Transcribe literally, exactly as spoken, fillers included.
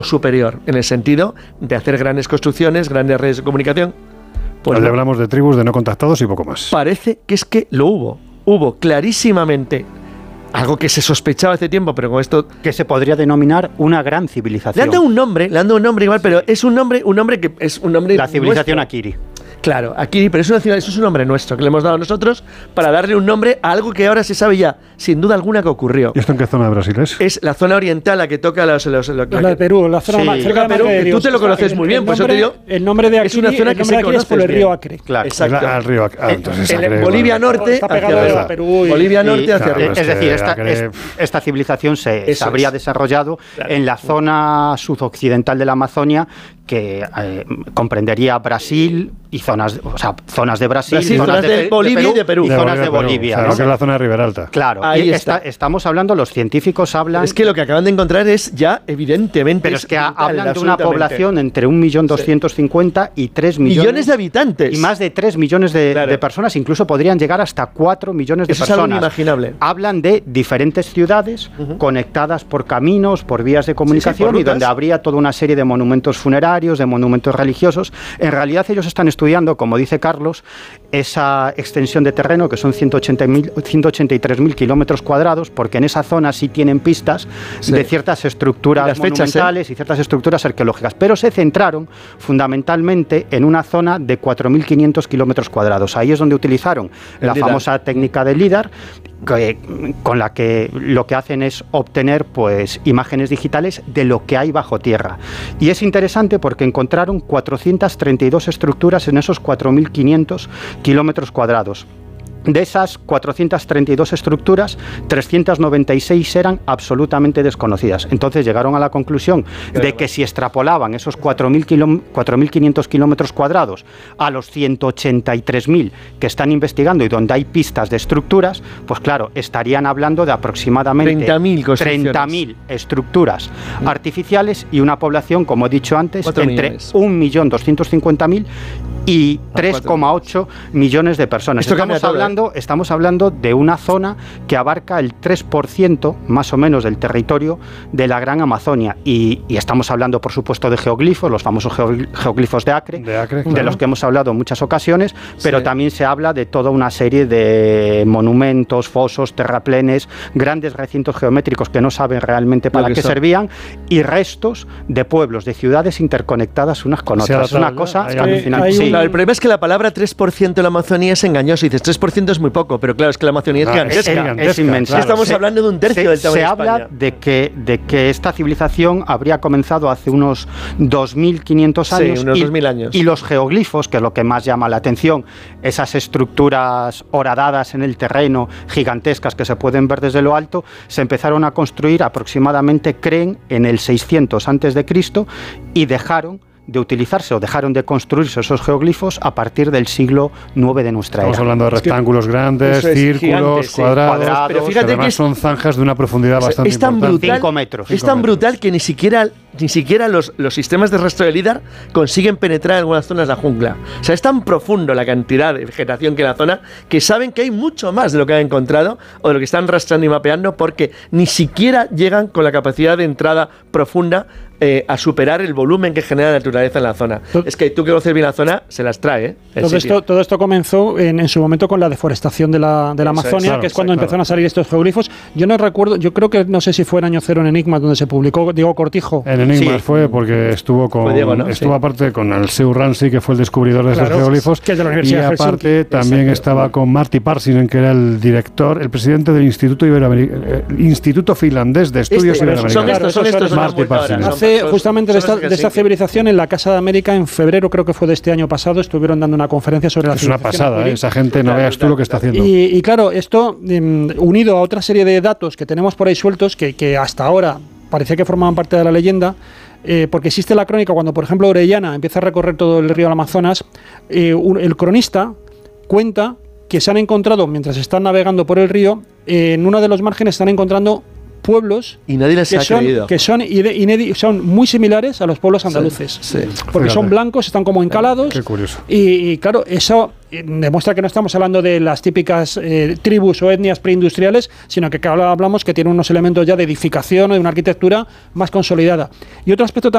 superior, en el sentido de hacer grandes construcciones, grandes redes de comunicación. Pues no, hablamos de tribus, de no contactados y poco más. Parece que es que lo hubo. Hubo clarísimamente algo que se sospechaba hace tiempo, pero con esto... Que se podría denominar una gran civilización. Le han dado un nombre, le han dado un nombre igual, pero es un nombre, un nombre que es un nombre... La civilización nuestro. Akiri. Claro, Akiri, pero eso es un nombre nuestro que le hemos dado nosotros para darle un nombre a algo que ahora se sabe ya, sin duda alguna, que ocurrió. ¿Y esto en qué zona de Brasil es? Es la zona oriental, la que toca los... los, los la, la de Perú, la zona sí. más cerca de Perú, que tú te lo conoces el, muy bien, por eso te digo... El nombre de Akiri, es una zona que se conoce es por el río Acre. Claro. Exacto. Al río Acre. Ah, entonces en, Acre, en Bolivia bueno, norte está hacia pegado arriba. a Perú. Y, Bolivia norte y, hacia claro, arriba. Es decir, esta, Acre... es, esta civilización se, se habría es. desarrollado claro. en la zona sudoccidental de la Amazonia, que eh, comprendería Brasil y zonas, o sea, zonas de Brasil, Brasil zonas, zonas de, de Bolivia y de Perú. Y de zonas Bolivia, de Bolivia. Perú, ¿no? O sea, que es la zona de Ribera Alta. Claro, ahí y está. está, estamos hablando, los científicos hablan... Es que lo que acaban de encontrar es ya, evidentemente... Pero es que brutal, hablan de una población entre un millón doscientos cincuenta y tres millones... Millones de habitantes. Y más de tres millones de, claro. de personas, incluso podrían llegar hasta cuatro millones de Eso personas. Es algo inimaginable. Hablan de diferentes ciudades uh-huh. conectadas por caminos, por vías de comunicación sí, sí, y donde habría toda una serie de monumentos funerarios, de monumentos religiosos. En realidad ellos están estudiando, como dice Carlos, esa extensión de terreno que son ciento ochenta y tres mil kilómetros cuadrados, porque en esa zona sí tienen pistas sí. de ciertas estructuras y monumentales fechas, ¿eh? y ciertas estructuras arqueológicas, pero se centraron fundamentalmente en una zona de cuatro mil quinientos kilómetros cuadrados. Ahí es donde utilizaron el la lidar. famosa técnica del LIDAR, que, con la que lo que hacen es obtener pues imágenes digitales de lo que hay bajo tierra. Y es interesante porque encontraron cuatrocientas treinta y dos estructuras en esos cuatro mil quinientos kilómetros cuadrados. De esas cuatrocientas treinta y dos estructuras, trescientas noventa y seis eran absolutamente desconocidas. Entonces llegaron a la conclusión de que si extrapolaban esos cuatro mil quinientos kilómetros cuadrados a los ciento ochenta y tres mil que están investigando y donde hay pistas de estructuras, pues claro, estarían hablando de aproximadamente treinta mil estructuras mm. artificiales y una población, como he dicho antes, entre un millón doscientos cincuenta mil y tres coma ocho millones de personas. Esto estamos hablando, estamos hablando de una zona que abarca el tres por ciento más o menos del territorio de la Gran Amazonia y, y estamos hablando por supuesto de geoglifos, los famosos geoglifos de Acre, de, Acre, claro. de los que hemos hablado en muchas ocasiones, pero sí. también se habla de toda una serie de monumentos, fosos, terraplenes, grandes recintos geométricos que no saben realmente para qué son. servían y restos de pueblos, de ciudades interconectadas unas con otras. Es una cosa alucinante. Sí. Claro, el problema es que la palabra tres por ciento de la Amazonía es engañosa. Y dices, tres por ciento es muy poco, pero claro, es que la Amazonía es ah, gigantesca. Es, gigantesca, es inmensa. Claro. Estamos se, hablando de un tercio se, del tamaño Se de habla España. de que, de que esta civilización habría comenzado hace unos dos mil quinientos años. Sí, unos y, dos mil años. Y los geoglifos, que es lo que más llama la atención, esas estructuras horadadas en el terreno, gigantescas que se pueden ver desde lo alto, se empezaron a construir aproximadamente, creen, en el seiscientos antes de Cristo y dejaron de utilizarse o dejaron de construirse esos geoglifos a partir del siglo nueve de nuestra Estamos era. hablando de rectángulos grandes, es círculos, gigante, sí. cuadrados, cuadrados, pero fíjate que además que es, son zanjas de una profundidad bastante es tan importante. brutal, cinco metros. Es cinco tan metros. brutal que ni siquiera, ni siquiera los, los sistemas de rastro de LIDAR consiguen penetrar en algunas zonas de la jungla. O sea, es tan profundo la cantidad de vegetación que hay en la zona que saben que hay mucho más de lo que han encontrado o de lo que están rastreando y mapeando porque ni siquiera llegan con la capacidad de entrada profunda Eh, a superar el volumen que genera la naturaleza en la zona. Todo, es que tú que conoces bien la zona, se las trae, ¿eh? Todo esto, todo esto comenzó en, en su momento con la deforestación de la, de la Amazonia, es, claro, que es cuando sí, empezaron claro. a salir estos geoglifos. Yo no recuerdo, yo creo que no sé si fue en Año Cero en Enigma donde se publicó Diego Cortijo. En Enigma sí. fue porque estuvo con Diego, ¿no? estuvo sí. aparte con Alceu Ramsey, que fue el descubridor de claro, esos geoglifos, que es de la Universidad y de aparte Helsinki. también Exacto. estaba con Marty Parsinen, que era el director, el presidente del Instituto Iberoamericano, el Instituto Finlandés de Estudios este, Iberoamericanos. Son estos, son estos, Marty Parsinen. Hace justamente de esta, de esta civilización en la Casa de América en febrero, creo que fue de este año pasado, estuvieron dando una conferencia sobre la es una pasada, ¿eh? Esa gente, no veas tú lo que está haciendo. Y, y claro, esto um, unido a otra serie de datos que tenemos por ahí sueltos, que, que hasta ahora parecía que formaban parte de la leyenda, eh, porque existe la crónica cuando, por ejemplo, Orellana empieza a recorrer todo el río Amazonas, eh, un, el cronista cuenta que se han encontrado, mientras están navegando por el río, eh, en uno de los márgenes están encontrando pueblos y nadie les que, ha son, creído. que son, inédit, son muy similares a los pueblos andaluces. Sí, sí. Porque Fíjate. son blancos, están como encalados. Qué curioso. Y, y claro, eso demuestra que no estamos hablando de las típicas eh, tribus o etnias preindustriales, sino que ahora hablamos que tienen unos elementos ya de edificación o de una arquitectura más consolidada. Y otro aspecto también